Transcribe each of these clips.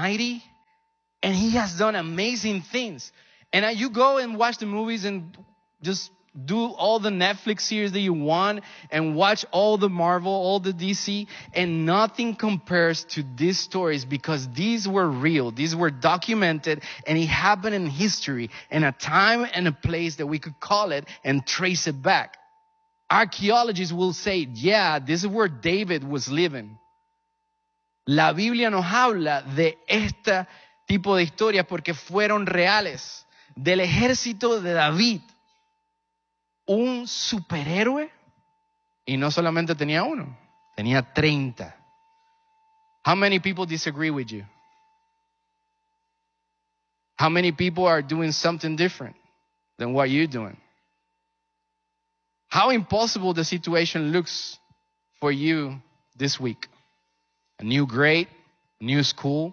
mighty, and he has done amazing things. And you go and watch the movies and just do all the Netflix series that you want and watch all the Marvel, all the DC, and nothing compares to these stories because these were real. These were documented, and it happened in history in a time and a place that we could call it and trace it back. Archaeologists will say, yeah, this is where David was living. La Biblia nos habla de este tipo de historias porque fueron reales. Del ejército de David. Un superhéroe, y no solamente tenía uno, tenía 30. How many people disagree with you? How many people are doing something different than what you're doing? How impossible the situation looks for you this week. A new grade, new school,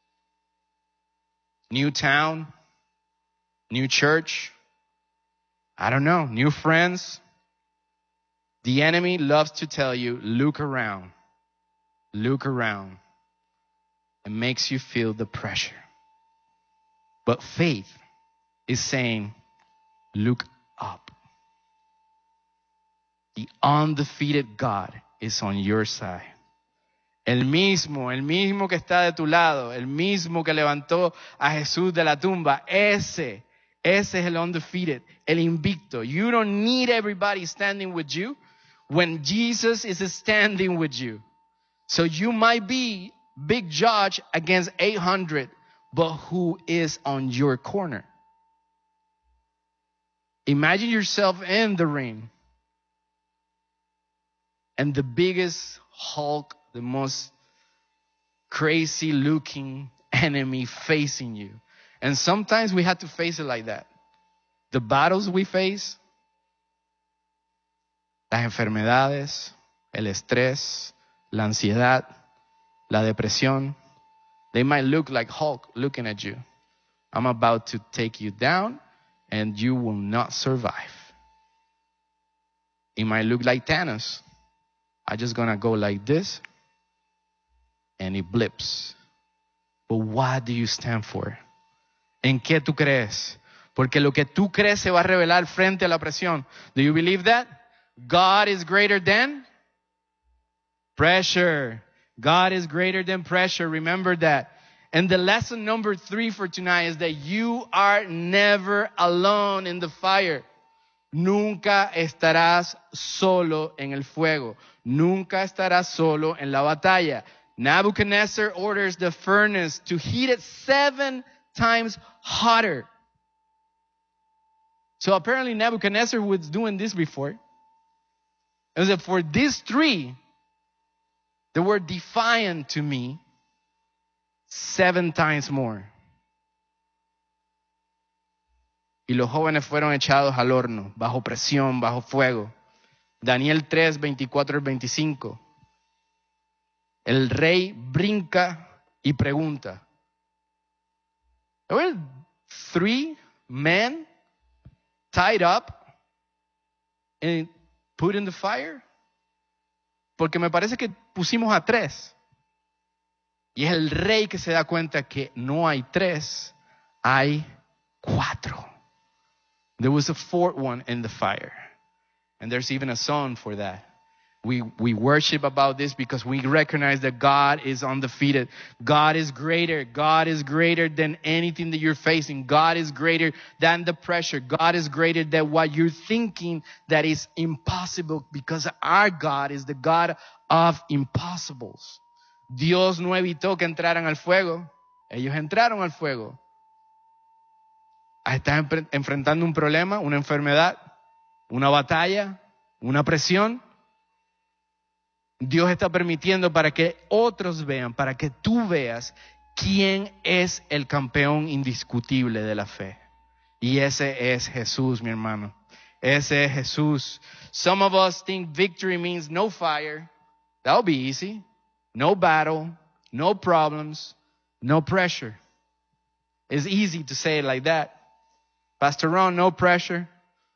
new town, new church. I don't know, new friends. The enemy loves to tell you, look around. Look around. It makes you feel the pressure. But faith is saying, look up. The undefeated God is on your side. El mismo que está de tu lado, el mismo que levantó a Jesús de la tumba, ese es el undefeated, el invicto. You don't need everybody standing with you when Jesus is standing with you. So you might be big judge against 800, but who is on your corner? Imagine yourself in the ring. And the biggest Hulk, the most crazy looking enemy facing you. And sometimes we have to face it like that. The battles we face, las enfermedades, el estrés, la ansiedad, la depresión, they might look like Hulk looking at you. I'm about to take you down and you will not survive. It might look like Thanos. I'm just gonna go like this and it blips. But what do you stand for? ¿En qué tú crees? Porque lo que tú crees se va a revelar frente a la presión. Do you believe that? God is greater than pressure. God is greater than pressure. Remember that. And the lesson number 3 for tonight is that you are never alone in the fire. Nunca estarás solo en el fuego. Nunca estarás solo en la batalla. Nebuchadnezzar orders the furnace to heat it 7 times hotter. So apparently Nebuchadnezzar was doing this before. And so for these 3, they were defiant to me 7 times more. Y los jóvenes fueron echados al horno, bajo presión, bajo fuego. Daniel 3, 24 al 25. El rey brinca y pregunta. There were 3 men tied up and put in the fire. Porque me parece que pusimos a 3. Y es el rey que se da cuenta que no hay 3, hay 4. There was a 4th one in the fire. And there's even a song for that. We worship about this because we recognize that God is undefeated. God is greater. God is greater than anything that you're facing. God is greater than the pressure. God is greater than what you're thinking that is impossible, because our God is the God of impossibles. Dios no evitó que entraran al fuego. Ellos entraron al fuego. Estás enfrentando un problema, una enfermedad, una batalla, una presión. Dios está permitiendo para que otros vean, para que tú veas quién es el campeón indiscutible de la fe. Y ese es Jesús, mi hermano. Ese es Jesús. Some of us think victory means no fire. That'll be easy. No battle, no problems, no pressure. It's easy to say it like that. Pastor Ron, no pressure.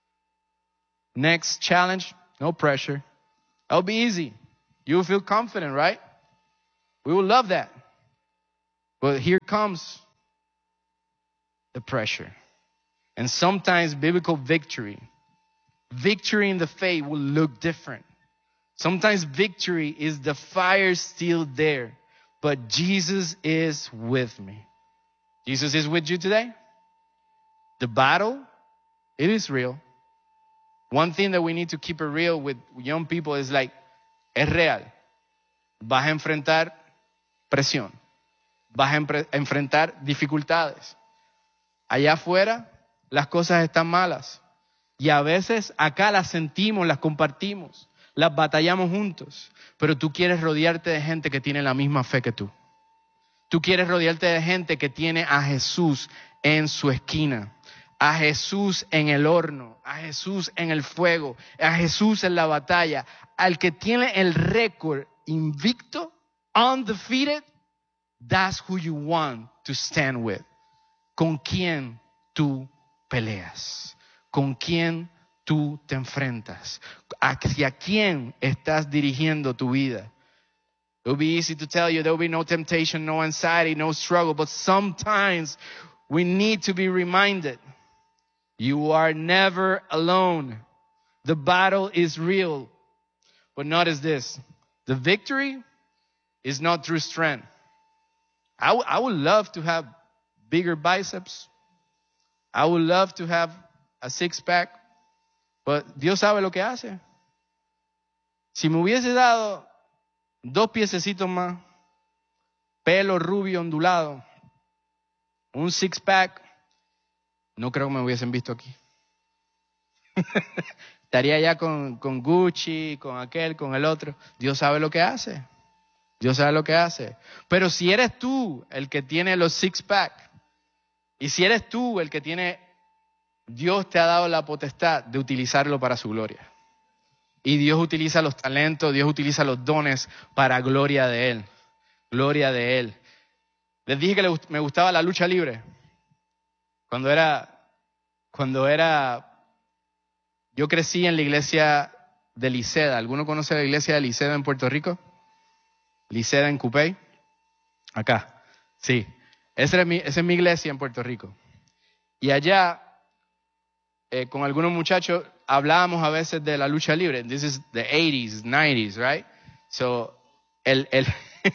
Next challenge, no pressure. That'll be easy. You'll feel confident, right? We will love that. But here comes the pressure. And sometimes biblical victory in the faith will look different. Sometimes victory is the fire still there, but Jesus is with me. Jesus is with you today. The battle, it is real. One thing that we need to keep it real with young people is like, es real. Vas a enfrentar presión. Vas a enfrentar dificultades. Allá afuera, las cosas están malas. Y a veces acá las sentimos, las compartimos, las batallamos juntos. Pero tú quieres rodearte de gente que tiene la misma fe que tú. Tú quieres rodearte de gente que tiene a Jesús en su esquina, a Jesús en el horno, a Jesús en el fuego, a Jesús en la batalla, al que tiene el récord invicto, undefeated. That's who you want to stand with. ¿Con quién tú peleas? ¿Con quién tú te enfrentas? ¿Hacia quién estás dirigiendo tu vida? It will be easy to tell you there will be no temptation, no anxiety, no struggle, but sometimes we need to be reminded, you are never alone. The battle is real. But notice this, the victory is not through strength. I would love to have bigger biceps. I would love to have a six-pack. But Dios sabe lo que hace. Si me hubiese dado 2 piececitos más, pelo rubio ondulado, un six-pack, no creo que me hubiesen visto aquí. Estaría ya con Gucci, con aquel, con el otro. Dios sabe lo que hace. Dios sabe lo que hace. Pero si eres tú el que tiene los six-pack, y si eres tú el que tiene, Dios te ha dado la potestad de utilizarlo para su gloria. Y Dios utiliza los talentos, Dios utiliza los dones para gloria de Él. Gloria de Él. Les dije que me gustaba la lucha libre. Cuando era, yo crecí en la iglesia de Liceda. ¿Alguno conoce la iglesia de Liceda en Puerto Rico? Liceda en Cupey. Acá. Sí. Esa es mi iglesia en Puerto Rico. Y allá, con algunos muchachos, hablábamos a veces de la lucha libre. This is the 80s, 90s, right? So, el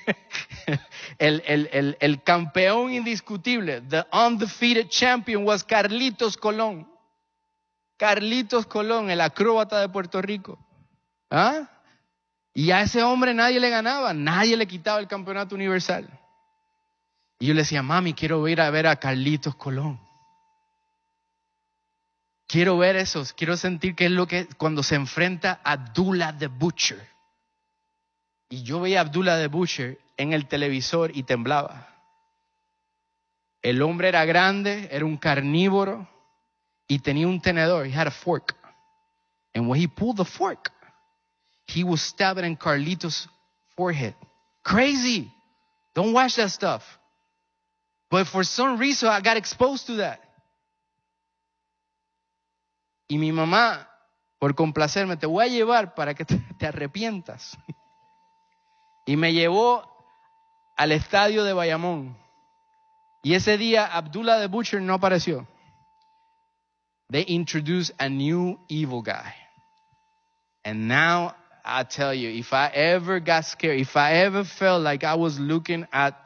campeón indiscutible, the undefeated champion was Carlitos Colón. Carlitos Colón, el acróbata de Puerto Rico. ¿Ah? Y a ese hombre nadie le ganaba, nadie le quitaba el campeonato universal. Y yo le decía, mami, quiero ir a ver a Carlitos Colón. Quiero ver eso, quiero sentir qué es lo que cuando se enfrenta a Abdullah the Butcher. Y yo veía a Abdullah the Butcher en el televisor y temblaba. El hombre era grande, era un carnívoro y tenía un tenedor. He had a fork. And when he pulled the fork, he was stabbing in Carlitos' forehead. Crazy. Don't watch that stuff. But for some reason, I got exposed to that. Y mi mamá, por complacerme, te voy a llevar para que te arrepientas. Y me llevó al estadio de Bayamón. Y ese día, Abdullah the Butcher no apareció. They introduced a new evil guy. And now, I tell you, if I ever got scared, if I ever felt like I was looking at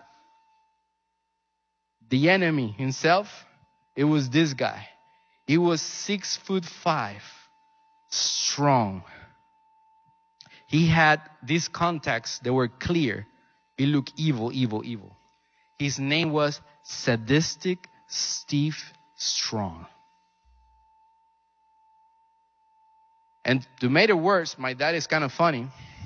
the enemy himself, it was this guy. He was 6'5", strong. He had these contacts that were clear. He looked evil, evil, evil. His name was Sadistic Steve Strong. And to make it worse, my dad is kind of funny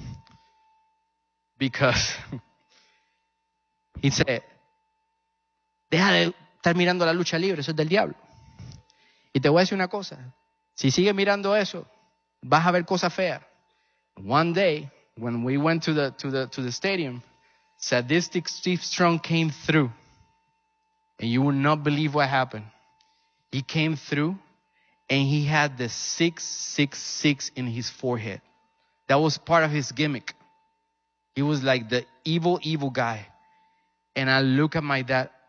because he said, deja de estar mirando la lucha libre, eso es del diablo. Y te voy a decir una cosa, si sigues mirando eso, vas a ver cosas feas. One day, when we went to the stadium, Sadistic Steve Strong came through. And you will not believe what happened. He came through and he had the 666 in his forehead. That was part of his gimmick. He was like the evil, evil guy. and I look at my dad